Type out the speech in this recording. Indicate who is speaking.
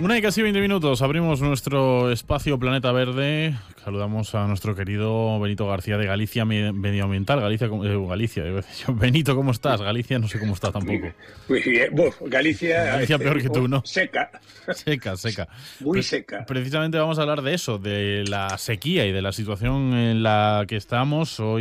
Speaker 1: Una y casi 20 minutos, abrimos nuestro espacio Planeta Verde. Saludamos a nuestro querido Benito García de Galicia Medioambiental. Benito, ¿cómo estás? Galicia no sé cómo está tampoco.
Speaker 2: Muy bien. Bueno, Galicia
Speaker 1: peor que tú, ¿no?
Speaker 2: Seca.
Speaker 1: Seca.
Speaker 2: Muy seca.
Speaker 1: Precisamente vamos a hablar de eso, de la sequía y de la situación en la que estamos hoy.